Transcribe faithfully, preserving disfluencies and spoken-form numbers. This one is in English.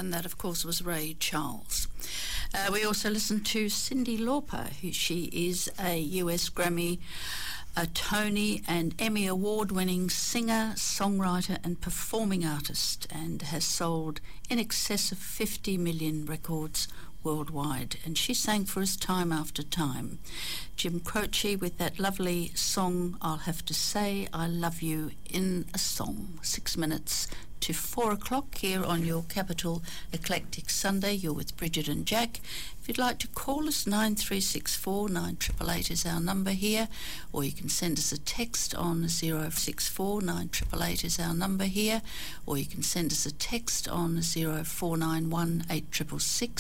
and that, of course, was Ray Charles. Uh, we also listened to Cyndi Lauper, who she is a U S Grammy, a Tony and Emmy Award-winning singer, songwriter and performing artist, and has sold in excess of fifty million records worldwide, and she sang for us time after time. Jim Croce with that lovely song, I'll Have to Say I Love You in a Song. Six minutes to four o'clock here on your Capital Eclectic Sunday. You're with Bridget and Jack. If you'd like to call us, nine three six four, nine eight eight eight is our number here, or you can send us a text on zero six four, nine eight eight eight is our number here, or you can send us a text on zero four nine one, eight six six six.